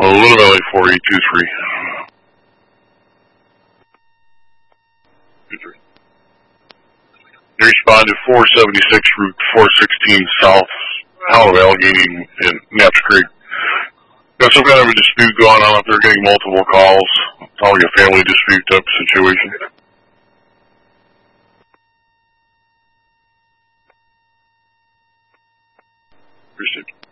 Little Valley 4823. They responded 476 Route 416 South, out of Allegheny and Knaps Creek. Got some kind of a dispute going on up there, getting multiple calls. Probably a family dispute type situation. Appreciate it.